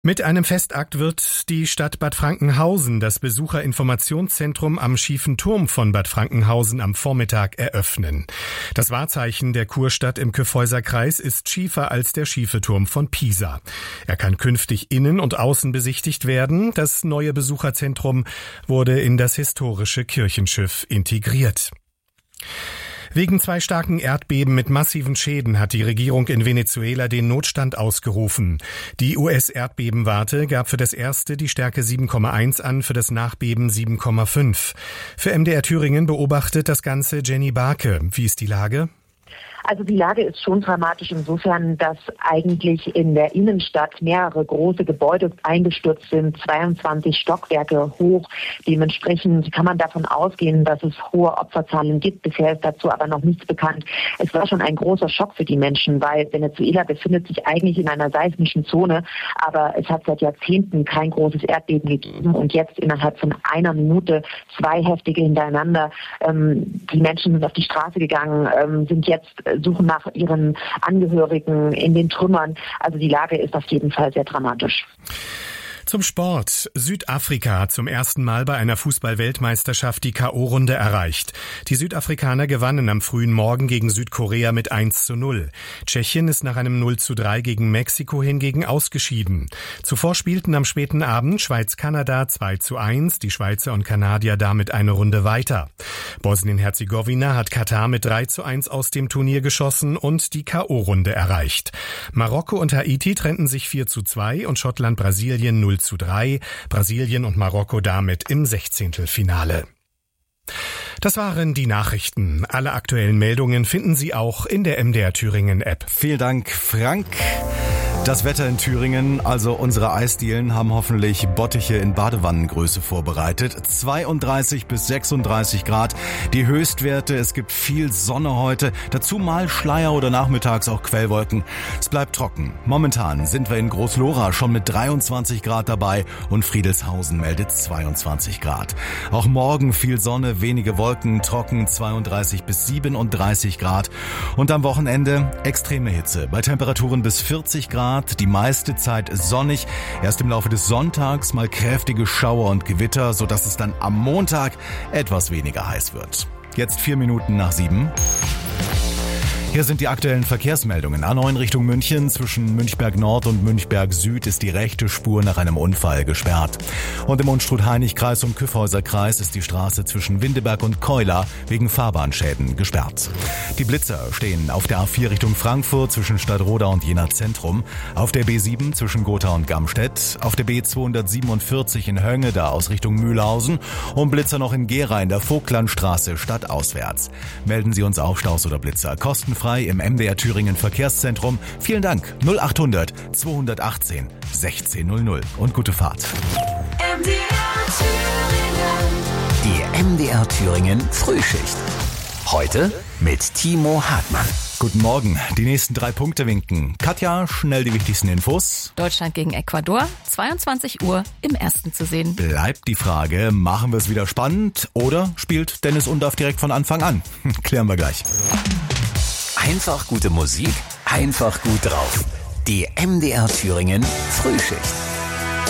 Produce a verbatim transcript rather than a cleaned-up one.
Mit einem Festakt wird die Stadt Bad Frankenhausen das Besucherinformationszentrum am Schiefen Turm von Bad Frankenhausen am Vormittag eröffnen. Das Wahrzeichen der Kurstadt im Kyffhäuser Kreis ist schiefer als der schiefe Turm von Pisa. Er kann künftig innen und außen besichtigt werden. Das neue Besucherzentrum wurde in das historische Kirchenschiff integriert. Wegen zwei starken Erdbeben mit massiven Schäden hat die Regierung in Venezuela den Notstand ausgerufen. Die U S-Erdbebenwarte gab für das erste die Stärke sieben Komma eins an, für das Nachbeben sieben Komma fünf. Für M D R Thüringen beobachtet das Ganze Jenny Barke. Wie ist die Lage? Also die Lage ist schon dramatisch insofern, dass eigentlich in der Innenstadt mehrere große Gebäude eingestürzt sind, zweiundzwanzig Stockwerke hoch. Dementsprechend kann man davon ausgehen, dass es hohe Opferzahlen gibt. Bisher ist dazu aber noch nichts bekannt. Es war schon ein großer Schock für die Menschen, weil Venezuela befindet sich eigentlich in einer seismischen Zone, aber es hat seit Jahrzehnten kein großes Erdbeben gegeben und jetzt innerhalb von einer Minute zwei heftige hintereinander. Ähm, die Menschen sind auf die Straße gegangen, ähm, sind jetzt suchen nach ihren Angehörigen in den Trümmern. Also die Lage ist auf jeden Fall sehr dramatisch. Zum Sport. Südafrika hat zum ersten Mal bei einer Fußball-Weltmeisterschaft die K O-Runde erreicht. Die Südafrikaner gewannen am frühen Morgen gegen Südkorea mit eins zu null. Tschechien ist nach einem null zu drei gegen Mexiko hingegen ausgeschieden. Zuvor spielten am späten Abend Schweiz-Kanada zwei zu eins, die Schweizer und Kanadier damit eine Runde weiter. Bosnien-Herzegowina hat Katar mit drei zu eins aus dem Turnier geschossen und die K O-Runde erreicht. Marokko und Haiti trennten sich vier zu zwei und Schottland-Brasilien null zu drei, Brasilien und Marokko damit im Sechzehntelfinale. Das waren die Nachrichten. Alle aktuellen Meldungen finden Sie auch in der M D R Thüringen App. Vielen Dank, Frank. Das Wetter in Thüringen, also unsere Eisdielen, haben hoffentlich Bottiche in Badewannengröße vorbereitet. zweiunddreißig bis sechsunddreißig Grad, die Höchstwerte. Es gibt viel Sonne heute, dazu mal Schleier oder nachmittags auch Quellwolken. Es bleibt trocken. Momentan sind wir in Großlora schon mit dreiundzwanzig Grad dabei und Friedelshausen meldet zweiundzwanzig Grad. Auch morgen viel Sonne, wenige Wolken, trocken, zweiunddreißig bis siebenunddreißig Grad. Und am Wochenende extreme Hitze bei Temperaturen bis vierzig Grad. Die meiste Zeit sonnig. Erst im Laufe des Sonntags mal kräftige Schauer und Gewitter, sodass es dann am Montag etwas weniger heiß wird. Jetzt vier Minuten nach sieben. Hier sind die aktuellen Verkehrsmeldungen. A neun Richtung München. Zwischen Münchberg Nord und Münchberg Süd ist die rechte Spur nach einem Unfall gesperrt. Und im Unstrut-Hainich-Kreis und Kyffhäuser Kreis ist die Straße zwischen Windeberg und Keula wegen Fahrbahnschäden gesperrt. Die Blitzer stehen auf der A vier Richtung Frankfurt zwischen Stadtroda und Jena Zentrum, auf der B sieben zwischen Gotha und Gamstedt, auf der B zweihundertsiebenundvierzig in Höngeda aus Richtung Mühlhausen und Blitzer noch in Gera in der Vogtlandstraße stadtauswärts. Melden Sie uns auch Staus oder Blitzer kostenfrei im M D R Thüringen Verkehrszentrum. Vielen Dank. null achthundert zweihundertachtzehn sechzehn null null und gute Fahrt. M D R Thüringen. Die M D R Thüringen Frühschicht. Heute mit Timo Hartmann. Guten Morgen. Die nächsten drei Punkte winken. Katja, schnell die wichtigsten Infos. Deutschland gegen Ecuador, zweiundzwanzig Uhr im Ersten zu sehen. Bleibt die Frage, machen wir es wieder spannend oder spielt Dennis Undaff direkt von Anfang an? Klären wir gleich. Einfach gute Musik, einfach gut drauf. Die M D R Thüringen Frühschicht.